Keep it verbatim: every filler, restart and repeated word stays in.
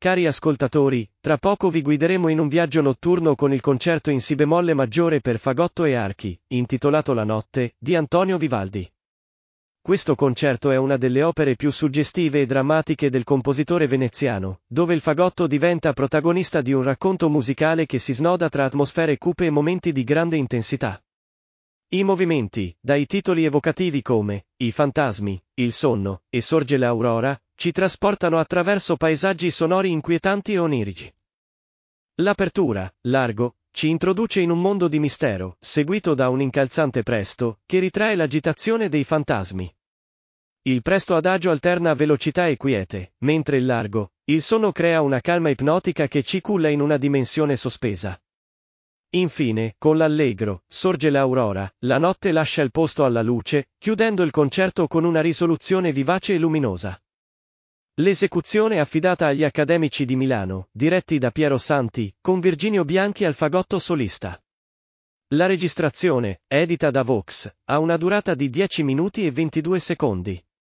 Cari ascoltatori, tra poco vi guideremo in un viaggio notturno con il concerto in si bemolle maggiore per fagotto e archi, intitolato La notte, di Antonio Vivaldi. Questo concerto è una delle opere più suggestive e drammatiche del compositore veneziano, dove il fagotto diventa protagonista di un racconto musicale che si snoda tra atmosfere cupe e momenti di grande intensità. I movimenti, dai titoli evocativi come I fantasmi, Il sonno e Sorge l'aurora, ci trasportano attraverso paesaggi sonori inquietanti e onirici. L'apertura, largo, ci introduce in un mondo di mistero, seguito da un incalzante presto, che ritrae l'agitazione dei fantasmi. Il presto adagio alterna velocità e quiete, mentre il largo, il sonno crea una calma ipnotica che ci culla in una dimensione sospesa. Infine, con l'allegro, Sorge l'aurora, la notte lascia il posto alla luce, chiudendo il concerto con una risoluzione vivace e luminosa. L'esecuzione è affidata agli accademici di Milano, diretti da Piero Santi, con Virginio Bianchi al fagotto solista. La registrazione, edita da Vox, ha una durata di dieci minuti e ventidue secondi.